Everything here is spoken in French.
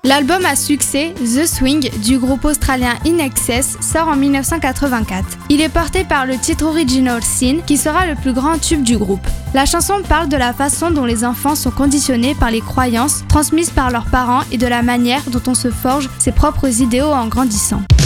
L'album à succès The Swing du groupe australien In Excess sort en 1984. Il est porté par le titre Original Sin qui sera le plus grand tube du groupe. La chanson parle de la façon dont les enfants sont conditionnés par les croyances transmises par leurs parents et de la manière dont on se forge ses propres idéaux en grandissant.